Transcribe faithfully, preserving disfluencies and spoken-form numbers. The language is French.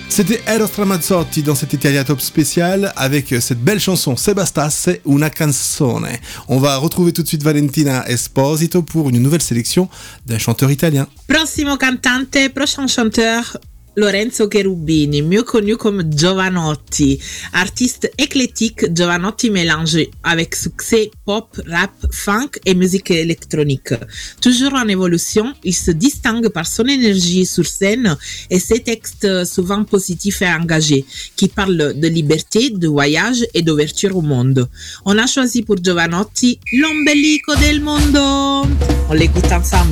C'était Eros Ramazzotti dans cet Italia Top spécial avec cette belle chanson Se bastasse una canzone. On va retrouver tout de suite Valentina Esposito pour une nouvelle sélection d'un chanteur italien. Prossimo cantante, prochain chanteur, Lorenzo Cherubini, mieux connu comme Jovanotti. Artiste éclectique, Jovanotti mélange avec succès pop, rap, funk et musique électronique. Toujours en évolution, il se distingue par son énergie sur scène et ses textes souvent positifs et engagés, qui parlent de liberté, de voyage et d'ouverture au monde. On a choisi pour Jovanotti L'ombelico del mondo. On l'écoute ensemble.